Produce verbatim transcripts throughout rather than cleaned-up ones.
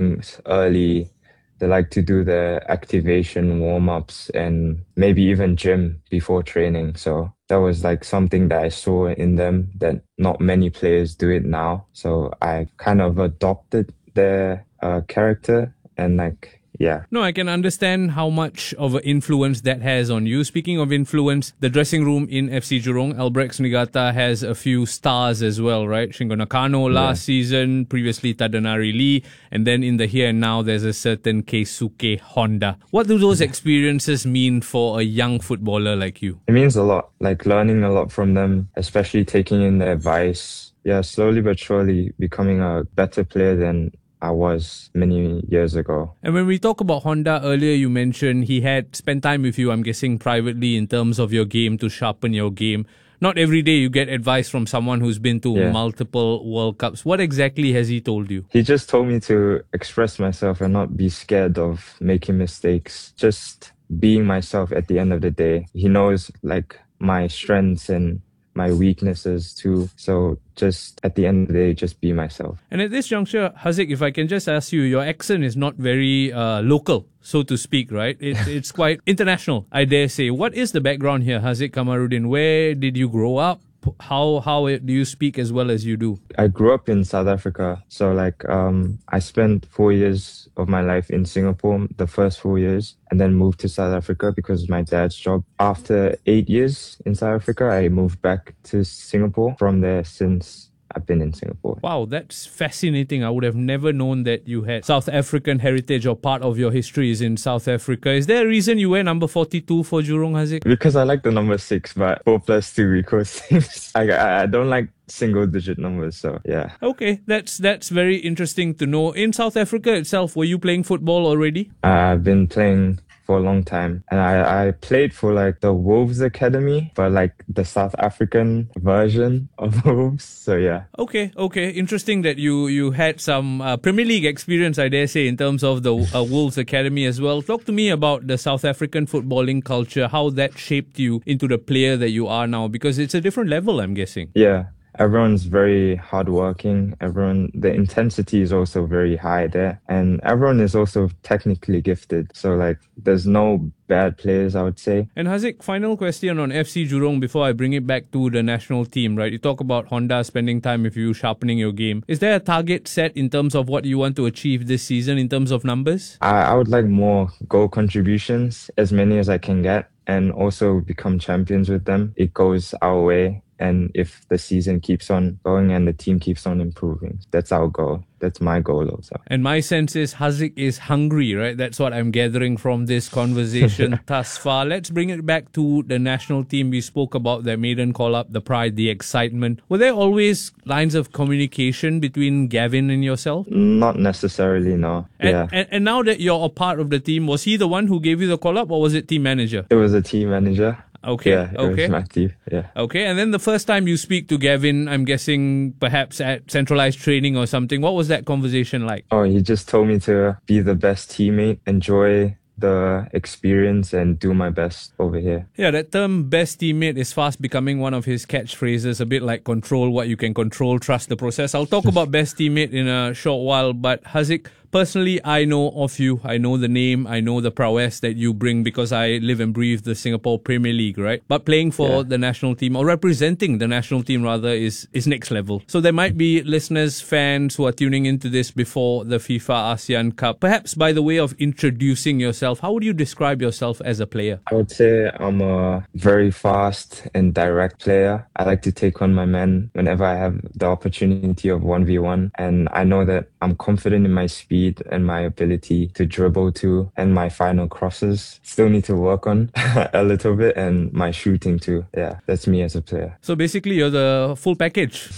trainings early. They like to do the activation warm-ups and maybe even gym before training. So that was like something that I saw in them that not many players do it now. So I kind of adopted their uh, character and like, yeah. No, I can understand how much of an influence that has on you. Speaking of influence, the dressing room in F C Jurong, Albrecht Snigata has a few stars as well, right? Shingo Nakano last yeah. season, previously Tadanari Lee, and then in the here and now, there's a certain Keisuke Honda. What do those experiences mean for a young footballer like you? It means a lot, like learning a lot from them, especially taking in their advice. Yeah, slowly but surely becoming a better player than I was many years ago. And when we talk about Honda, earlier you mentioned he had spent time with you, I'm guessing privately, in terms of your game to sharpen your game. Not every day you get advice from someone who's been to yeah. multiple World Cups. What exactly has he told you? He just told me to express myself and not be scared of making mistakes. Just being myself at the end of the day. He knows like my strengths and my weaknesses too. So just at the end of the day, just be myself. And at this juncture, Haziq, if I can just ask you, your accent is not very uh, local, so to speak, right? It, it's quite international, I dare say. What is the background here, Haziq Kamaruddin? Where did you grow up? How how do you speak as well as you do? I grew up in South Africa. So like um, I spent four years of my life in Singapore, the first four years, and then moved to South Africa because of my dad's job. After eight years in South Africa, I moved back to Singapore. From there, since I've been in Singapore. Wow, that's fascinating. I would have never known that you had South African heritage or part of your history is in South Africa. Is there a reason you wear number forty-two for Jurong, Haziq? Because I like the number six, but four plus two equals six. I, I, I don't like single digit numbers, so yeah. Okay, that's that's very interesting to know. In South Africa itself, were you playing football already? Uh, I've been playing for a long time. And I, I played for like the Wolves Academy, but like the South African version of Wolves. So yeah. Okay, okay. Interesting that you, you had some uh, Premier League experience, I dare say, in terms of the uh, Wolves Academy as well. Talk to me about the South African footballing culture, how that shaped you into the player that you are now, because it's a different level, I'm guessing. Yeah. Everyone's very hardworking. Everyone, the intensity is also very high there. And everyone is also technically gifted. So like, there's no bad players, I would say. And Haziq, final question on F C Jurong before I bring it back to the national team, right? You talk about Honda spending time with you, sharpening your game. Is there a target set in terms of what you want to achieve this season in terms of numbers? I, I would like more goal contributions, as many as I can get, and also become champions with them. It goes our way. And if the season keeps on going and the team keeps on improving, that's our goal. That's my goal also. And my sense is Haziq is hungry, right? That's what I'm gathering from this conversation thus far. Let's bring it back to the national team. We spoke about their maiden call-up, the pride, the excitement. Were there always lines of communication between Gavin and yourself? Not necessarily, no. And, yeah. and, and now that you're a part of the team, was he the one who gave you the call-up or was it team manager? It was a team manager. Okay, yeah, it okay. was my team, yeah. Okay, and then the first time you speak to Gavin, I'm guessing perhaps at centralized training or something, what was that conversation like? Oh, he just told me to be the best teammate, enjoy the experience and do my best over here. Yeah, that term best teammate is fast becoming one of his catchphrases, a bit like control what you can control, trust the process. I'll talk about best teammate in a short while, but Haziq, personally, I know of you. I know the name. I know the prowess that you bring because I live and breathe the Singapore Premier League, right? But playing for yeah. the national team or representing the national team rather is, is next level. So there might be listeners, fans who are tuning into this before the FIFA ASEAN Cup. Perhaps by the way of introducing yourself, how would you describe yourself as a player? I would say I'm a very fast and direct player. I like to take on my men whenever I have the opportunity of one v one. And I know that I'm confident in my speed and my ability to dribble too, and my final crosses. Still need to work on a little bit, and my shooting too. Yeah, that's me as a player. So basically you're the full package.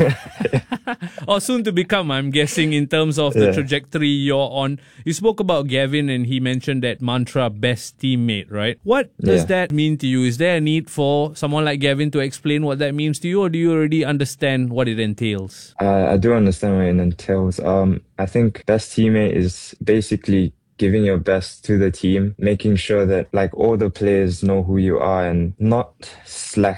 Or soon to become, I'm guessing, in terms of the yeah. trajectory you're on. You spoke about Gavin and he mentioned that mantra, best teammate, right? What does yeah. that mean to you? Is there a need for someone like Gavin to explain what that means to you, or do you already understand what it entails? Uh, I do understand what it entails. Um, I think best teammate is basically giving your best to the team, making sure that like all the players know who you are and not slack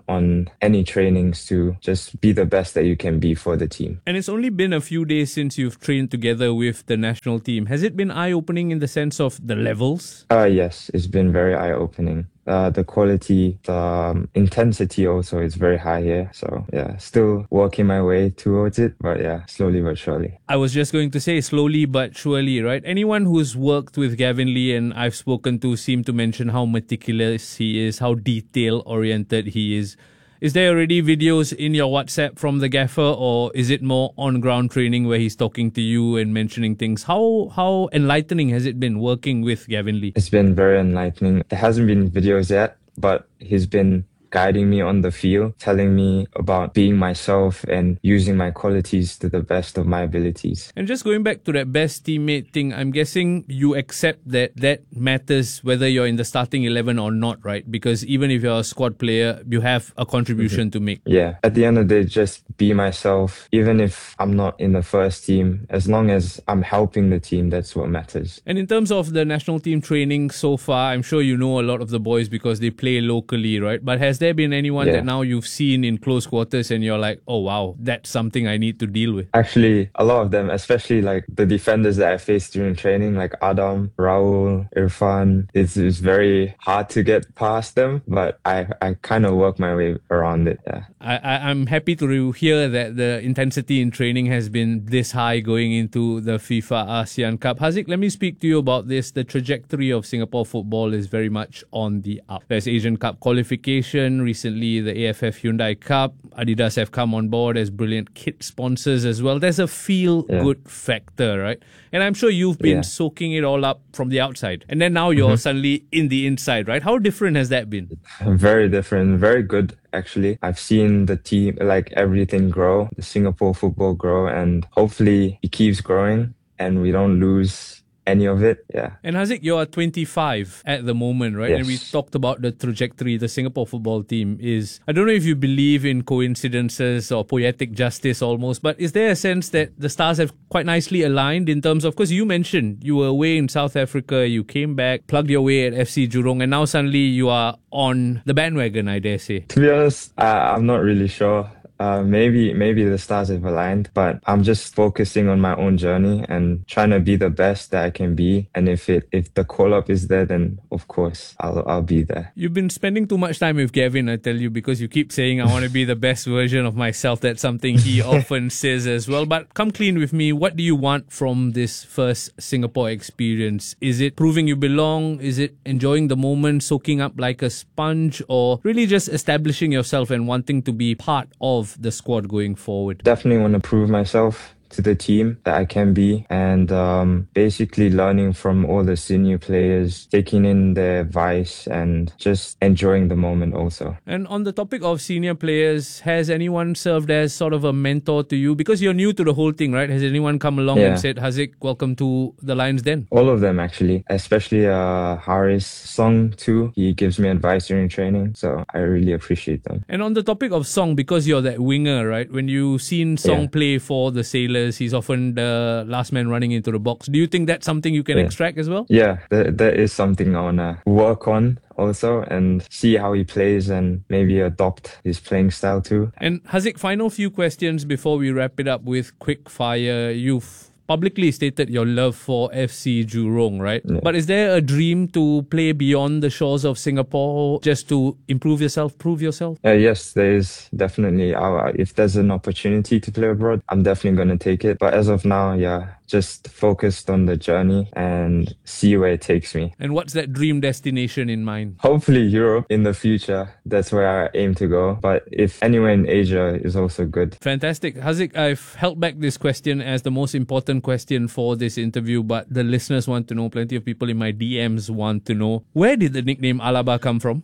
on any trainings to just be the best that you can be for the team. And it's only been a few days since you've trained together with the national team. Has it been eye-opening in the sense of the levels? Uh, yes, it's been very eye-opening. Uh, the quality, the um, intensity also is very high here. So yeah, still working my way towards it, but yeah, slowly but surely. I was just going to say slowly but surely, right? Anyone who's worked with Gavin Lee and I've spoken to seem to mention how meticulous he is, how detail-oriented he is. Is there already videos in your WhatsApp from the gaffer, or is it more on-ground training where he's talking to you and mentioning things? How how enlightening has it been working with Gavin Lee? It's been very enlightening. There hasn't been videos yet, but he's been guiding me on the field, telling me about being myself and using my qualities to the best of my abilities. And just going back to that best teammate thing, I'm guessing you accept that that matters whether you're in the starting eleven or not, right? Because even if you're a squad player, you have a contribution mm-hmm. to make. Yeah. At the end of the day, just be myself. Even if I'm not in the first team, as long as I'm helping the team, that's what matters. And in terms of the national team training so far, I'm sure you know a lot of the boys because they play locally, right? But has there been anyone yeah. that now you've seen in close quarters and you're like, oh wow, that's something I need to deal with? Actually, a lot of them, especially like the defenders that I faced during training, like Adam, Raul, Irfan, it's, it's very hard to get past them, but I, I kind of work my way around it. Yeah. I, I, I'm happy to hear that the intensity in training has been this high going into the FIFA ASEAN Cup. Haziq, let me speak to you about this. The trajectory of Singapore football is very much on the up. There's Asian Cup qualification. Recently, the A F F Hyundai Cup. Adidas have come on board as brilliant kit sponsors as well. There's a feel-good yeah. factor, right? And I'm sure you've been yeah. soaking it all up from the outside. And then now you're mm-hmm. suddenly in the inside, right? How different has that been? Very different. Very good, actually. I've seen the team, like everything grow, the Singapore football grow, and hopefully it keeps growing and we don't lose any of it. Yeah. And Haziq, you're twenty-five at the moment, right? Yes. And we talked about the trajectory the Singapore football team is. I don't know if you believe in coincidences or poetic justice almost, but is there a sense that the stars have quite nicely aligned in terms of, because you mentioned you were away in South Africa, you came back, plugged your way at F C Jurong, and now suddenly you are on the bandwagon, I dare say. To be honest, uh, I'm not really sure. Uh, maybe maybe the stars have aligned, but I'm just focusing on my own journey and trying to be the best that I can be. And if it if the call up is there, then of course I'll I'll be there. You've been spending too much time with Gavin, I tell you, because you keep saying I want to be the best version of myself. That's something he often says as well. But come clean with me. What do you want from this first Singapore experience? Is it proving you belong? Is it enjoying the moment, soaking up like a sponge, or really just establishing yourself and wanting to be part of the squad going forward? Definitely want to prove myself to the team that I can be, and um, basically learning from all the senior players, taking in their advice and just enjoying the moment also. And on the topic of senior players, has anyone served as sort of a mentor to you? Because you're new to the whole thing, right? Has anyone come along yeah. and said, Haziq, welcome to the Lions Den? All of them actually, especially uh, Haris Song too. He gives me advice during training, so I really appreciate them. And on the topic of Song, because you're that winger, right? When you've seen Song yeah. play for the Sailors, he's often the last man running into the box. Do you think that's something you can yeah. extract as well? Yeah, that, that is something I want to work on also and see how he plays and maybe adopt his playing style too. And Haziq, final few questions before we wrap it up with quick fire. You've publicly stated your love for F C Jurong, right? Yeah. But is there a dream to play beyond the shores of Singapore just to improve yourself, prove yourself? Uh, yes, there is definitely. Uh, if there's an opportunity to play abroad, I'm definitely going to take it. But as of now, yeah, just focused on the journey and see where it takes me. And what's that dream destination in mind? Hopefully Europe in the future. That's where I aim to go. But if anywhere in Asia is also good. Fantastic. Haziq, I've held back this question as the most important question for this interview, but the listeners want to know, plenty of people in my D Ms want to know, where did the nickname Alaba come from?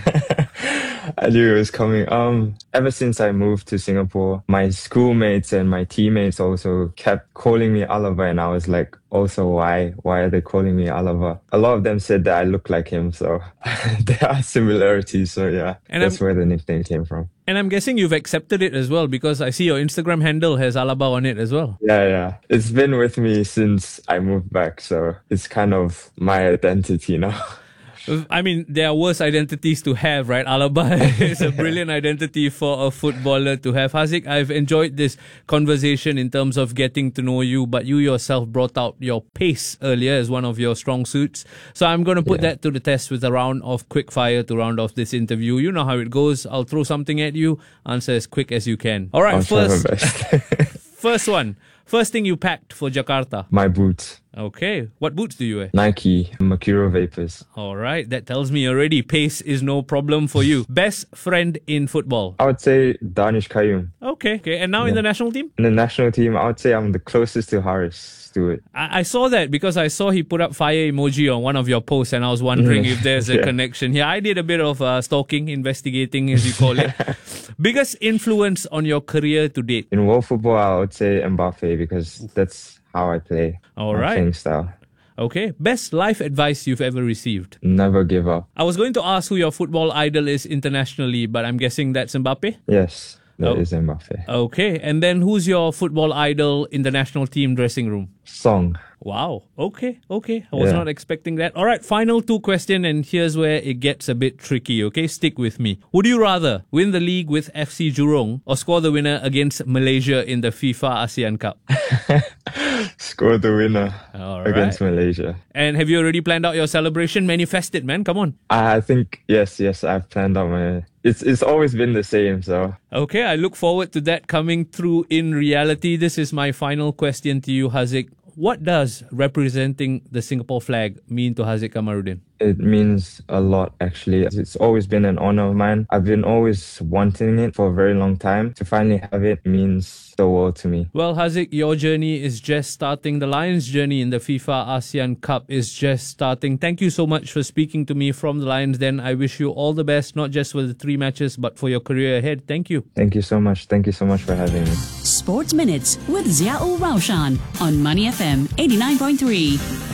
I knew it was coming. Um, ever since I moved to Singapore, my schoolmates and my teammates also kept calling me Alaba, and I was like, also, why? Why are they calling me Alaba? A lot of them said that I look like him, so there are similarities. So yeah, and that's I'm, where the nickname came from. And I'm guessing you've accepted it as well, because I see your Instagram handle has Alaba on it as well. Yeah, yeah. It's been with me since I moved back, so it's kind of my identity now. I mean, there are worse identities to have, right? Alaba is a brilliant identity for a footballer to have. Haziq, I've enjoyed this conversation in terms of getting to know you, but you yourself brought out your pace earlier as one of your strong suits. So I'm going to put yeah. that to the test with a round of quick fire to round off this interview. You know how it goes. I'll throw something at you. Answer as quick as you can. All right, I'll first, try my best. first one. First thing you packed for Jakarta? My boots. Okay. What boots do you wear? Nike Mercurial Vapors. All right. That tells me already pace is no problem for you. Best friend in football? I would say Danish Qayyum. Okay. Okay. And now yeah. in the national team? In the national team, I would say I'm the closest to Haris Stewart. I, I saw that because I saw he put up fire emoji on one of your posts and I was wondering if there's a yeah. connection here. I did a bit of uh, stalking, investigating as you call it. Biggest influence on your career to date? In world football, I would say Mbappe because that's how I play. All my right. playing style. Okay. Best life advice you've ever received? Never give up. I was going to ask who your football idol is internationally, but I'm guessing that's Mbappe? Yes, that oh. is Mbappe. Okay. And then who's your football idol in the national team dressing room? Song. Wow. Okay. Okay. I was Yeah. not expecting that. All right. Final two question, and here's where it gets a bit tricky. Okay. Stick with me. Would you rather win the league with F C Jurong or score the winner against Malaysia in the FIFA ASEAN Cup? Score the winner All against right. Malaysia. And have you already planned out your celebration? Manifest it, man. Come on. I I think, yes, yes, I've planned out my... It's, it's always been the same, so... Okay. I look forward to that coming through in reality. This is my final question to you, Haziq. What does representing the Singapore flag mean to Haziq Kamaruddin? It means a lot, actually. It's always been an honor of mine. I've been always wanting it for a very long time. To finally have it means the world to me. Well, Haziq, your journey is just starting. The Lions' journey in the FIFA ASEAN Cup is just starting. Thank you so much for speaking to me from the Lions Den. I wish you all the best, not just for the three matches, but for your career ahead. Thank you. Thank you so much. Thank you so much for having me. Sports Minutes with Ziaul Raushan on Money F M eighty-nine point three.